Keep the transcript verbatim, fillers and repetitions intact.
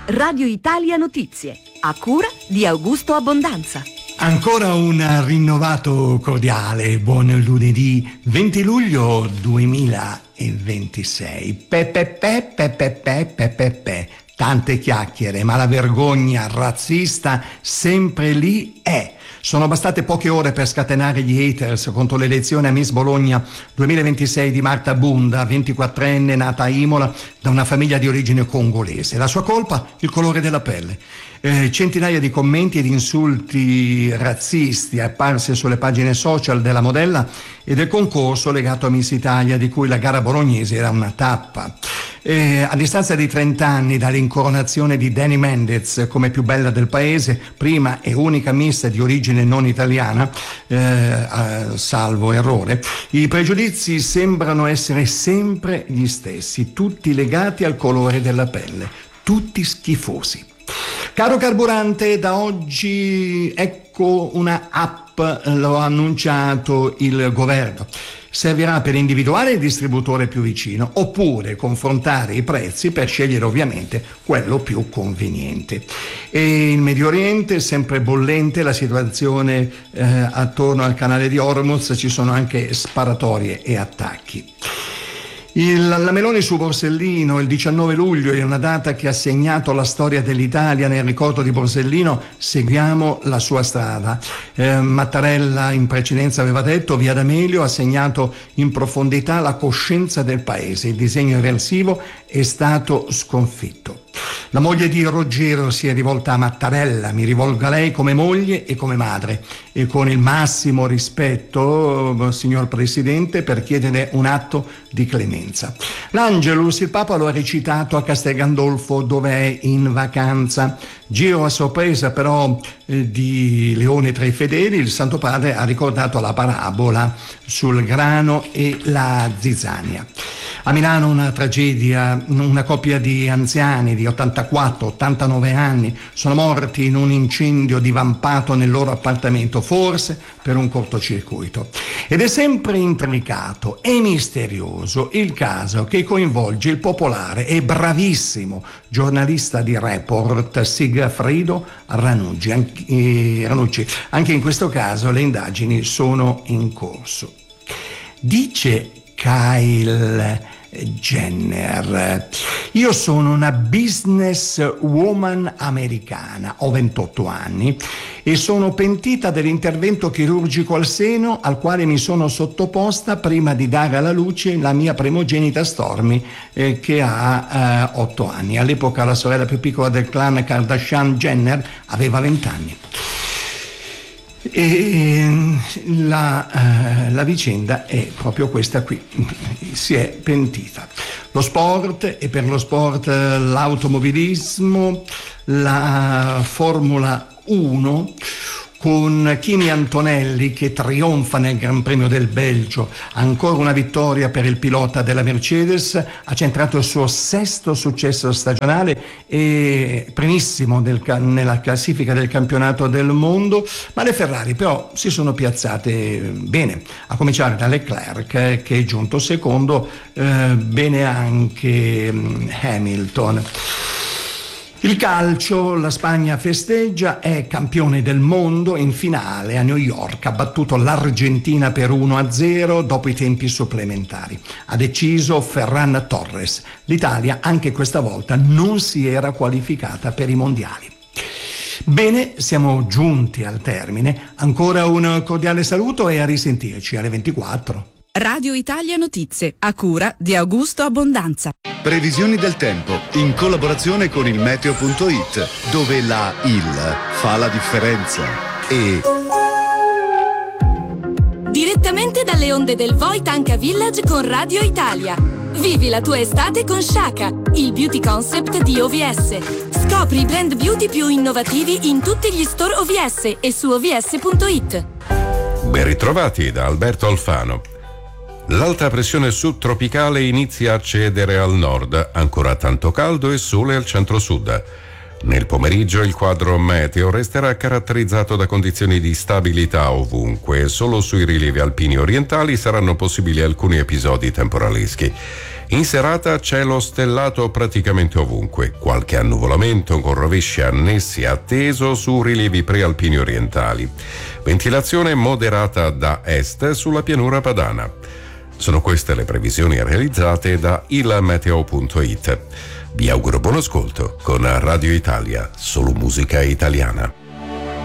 Radio Italia Notizie, a cura di Augusto Abbondanza. Ancora un rinnovato cordiale buon lunedì venti luglio duemilaventisei. Pepe pe pe pe pe pe pe pe. Tante chiacchiere, ma la vergogna razzista sempre lì è. Sono bastate poche ore per scatenare gli haters contro l'elezione a Miss Bologna duemilaventisei di Marta Bunda, ventiquattrenne, nata a Imola da una famiglia di origine congolese. La sua colpa? Il colore della pelle. Eh, centinaia di commenti e di insulti razzisti apparsi sulle pagine social della modella e del concorso legato a Miss Italia, di cui la gara bolognese era una tappa. Eh, a distanza di trenta anni dall'incoronazione di Dani Mendez come più bella del paese, prima e unica miss di origine non italiana, eh, salvo errore, i pregiudizi sembrano essere sempre gli stessi, tutti legati al colore della pelle, tutti schifosi. Caro carburante, da oggi ecco una app, lo ha annunciato il governo. Servirà per individuare il distributore più vicino oppure confrontare i prezzi per scegliere ovviamente quello più conveniente. E in Medio Oriente, sempre bollente la situazione eh, attorno al canale di Hormuz, ci sono anche sparatorie e attacchi. Il, la Meloni su Borsellino, il diciannove luglio, è una data che ha segnato la storia dell'Italia nel ricordo di Borsellino. Seguiamo la sua strada. Eh, Mattarella in precedenza aveva detto: Via D'Amelio ha segnato in profondità la coscienza del paese. Il disegno eversivo è stato sconfitto. La moglie di Ruggero si è rivolta a Mattarella: mi rivolgo a lei come moglie e come madre e con il massimo rispetto, signor Presidente, per chiedere un atto di clemenza. L'Angelus il Papa lo ha recitato a Castel Gandolfo, dove è in vacanza. Giro a sorpresa però eh, di Leone tra i fedeli, il Santo Padre ha ricordato la parabola sul grano e la zizzania. A Milano una tragedia, una coppia di anziani di ottantaquattro ottantanove anni sono morti in un incendio divampato nel loro appartamento, forse per un cortocircuito. Ed è sempre intricato e misterioso il caso che coinvolge il popolare e bravissimo giornalista di Report Sigfrido Ranucci. Anche, eh, Ranucci. Anche in questo caso le indagini sono in corso. Dice Kyle Jenner: io sono una business woman americana, ho ventotto anni e sono pentita dell'intervento chirurgico al seno al quale mi sono sottoposta prima di dare alla luce la mia primogenita Stormy, eh, che ha eh, otto anni. All'epoca la sorella più piccola del clan Kardashian, Jenner, aveva venti anni. E la, uh, la vicenda è proprio questa qui, si è pentita. Lo sport, e per lo sport l'automobilismo, la Formula uno, con Kimi Antonelli che trionfa nel Gran Premio del Belgio. Ancora una vittoria per il pilota della Mercedes, ha centrato il suo sesto successo stagionale e primissimo del, nella classifica del campionato del mondo, ma le Ferrari però si sono piazzate bene, a cominciare da Leclerc che è giunto secondo, eh, bene anche Hamilton. Il calcio, la Spagna festeggia, è campione del mondo in finale a New York, ha battuto l'Argentina per uno a zero dopo i tempi supplementari. Ha deciso Ferran Torres. L'Italia anche questa volta non si era qualificata per i mondiali. Bene, siamo giunti al termine. Ancora un cordiale saluto e a risentirci alle ventiquattro. Radio Italia Notizie, a cura di Augusto Abbondanza. Previsioni del tempo in collaborazione con il meteo punto it, dove la il fa la differenza. E direttamente dalle onde del Voi Tanka Village con Radio Italia. Vivi la tua estate con Shaka, il beauty concept di O V S. Scopri i brand beauty più innovativi in tutti gli store O V S e su O V S punto it. Ben ritrovati da Alberto Alfano. L'alta pressione subtropicale inizia a cedere al nord, ancora tanto caldo e sole al centro-sud. Nel pomeriggio il quadro meteo resterà caratterizzato da condizioni di stabilità ovunque, solo sui rilievi alpini orientali saranno possibili alcuni episodi temporaleschi. In serata cielo stellato praticamente ovunque, qualche annuvolamento con rovesci annessi atteso su rilievi prealpini orientali. Ventilazione moderata da est sulla pianura padana. Sono queste le previsioni realizzate da il meteo punto it. Vi auguro buon ascolto con Radio Italia, solo musica italiana.